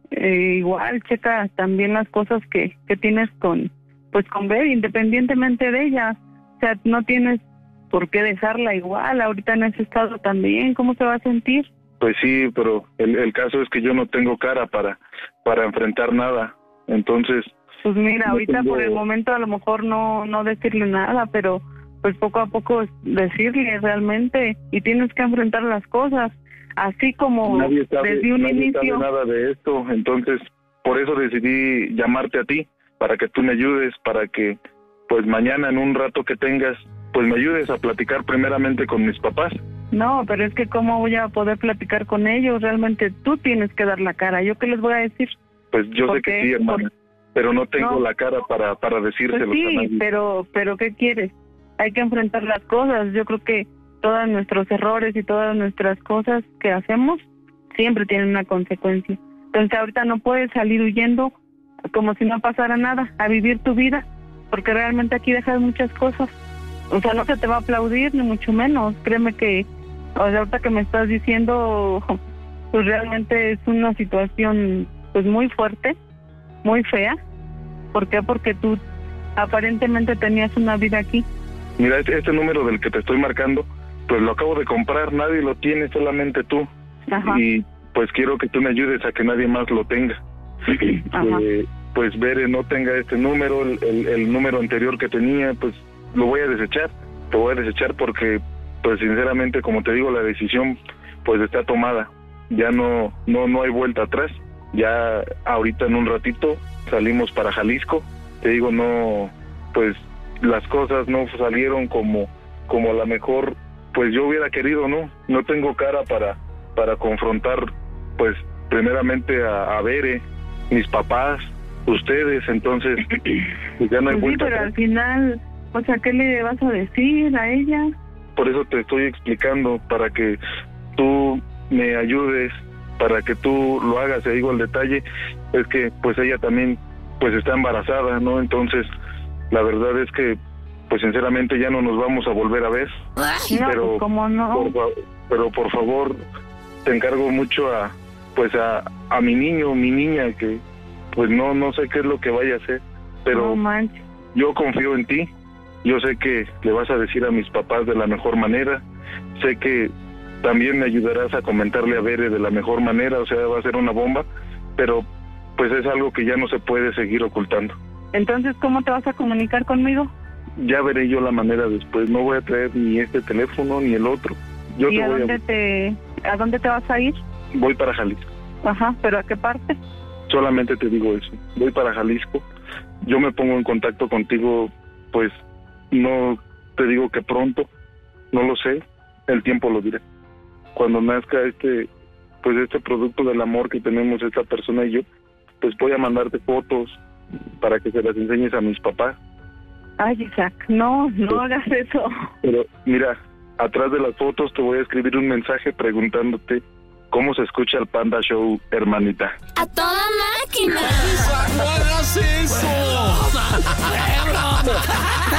igual checa también las cosas que tienes con Ver, independientemente de ella. O sea, no tienes por qué dejarla igual, ahorita en ese estado también. ¿Cómo se va a sentir? Pues sí, pero el caso es que yo no tengo cara para enfrentar nada. Entonces... Pues mira, no ahorita tengo... por el momento a lo mejor no decirle nada, pero pues poco a poco decirle realmente, y tienes que enfrentar las cosas, así como desde un inicio. Sabe nada de esto, entonces por eso decidí llamarte a ti, para que tú me ayudes, para que pues mañana en un rato que tengas, pues me ayudes a platicar primeramente con mis papás. No, pero es que ¿cómo voy a poder platicar con ellos? Realmente tú tienes que dar la cara. ¿Yo qué les voy a decir? Pues yo sé que sí, hermana, pero no tengo la cara para decírselos pues sí, a nadie. pero ¿qué quieres? Hay que enfrentar las cosas. Yo creo que todos nuestros errores y todas nuestras cosas que hacemos siempre tienen una consecuencia. Entonces ahorita no puedes salir huyendo como si no pasara nada, a vivir tu vida, porque realmente aquí dejas muchas cosas. O sea, no se te va a aplaudir, ni mucho menos. Créeme que, o sea, ahorita que me estás diciendo, pues realmente es una situación pues muy fuerte, muy fea. ¿Por qué? Porque tú aparentemente tenías una vida aquí. Mira, este número del que te estoy marcando, pues lo acabo de comprar, nadie lo tiene, solamente tú. Ajá. Y pues quiero que tú me ayudes a que nadie más lo tenga. Pues Bere no tenga este número, el número anterior que tenía, pues lo voy a desechar. Lo voy a desechar porque, pues sinceramente, como te digo, la decisión pues está tomada. Ya no hay vuelta atrás. Ya ahorita en un ratito salimos para Jalisco. Te digo, no, pues las cosas no salieron como a lo mejor pues yo hubiera querido, no tengo cara para confrontar pues primeramente a Bere, mis papás, ustedes, entonces pues ya no hay pues vuelta sí, pero atrás. al final, o sea, ¿qué le vas a decir a ella? Por eso te estoy explicando, para que tú me ayudes, para que tú lo hagas. Te digo, el detalle es que pues ella también pues está embarazada, ¿no? Entonces la verdad es que pues sinceramente ya no nos vamos a volver a ver. No, pero pues, ¿cómo no? Pero por favor, te encargo mucho a mi niño, mi niña, que pues no sé qué es lo que vaya a hacer, pero No manches. yo confío en ti. Yo sé que le vas a decir a mis papás de la mejor manera. Sé que también me ayudarás a comentarle a Bere de la mejor manera, o sea, va a ser una bomba, pero pues es algo que ya no se puede seguir ocultando. Entonces, ¿cómo te vas a comunicar conmigo? Ya veré yo la manera después. No voy a traer ni este teléfono ni el otro. Yo ¿Y te a voy dónde te vas a ir? Voy para Jalisco. Ajá, ¿pero a qué parte? Solamente te digo eso. Voy para Jalisco. Yo me pongo en contacto contigo, pues no te digo que pronto, no lo sé, el tiempo lo dirá. Cuando nazca este producto del amor que tenemos esta persona y yo, pues voy a mandarte fotos para que se las enseñes a mis papás. Ay, Isaac, no hagas eso. Pero mira, atrás de las fotos te voy a escribir un mensaje preguntándote cómo se escucha el Panda Show, hermanita. ¡A toda máquina! ¡No hagas eso!